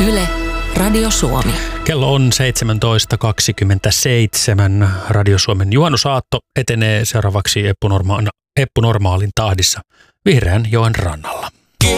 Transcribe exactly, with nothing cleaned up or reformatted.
Yle, Radio Suomi. Kello on seitsemäntoista kaksikymmentäseitsemän. Radio Suomen juhannusaatto etenee seuraavaksi Eppu, Norma- Eppu normaalin tahdissa Vihreän joen rannalla.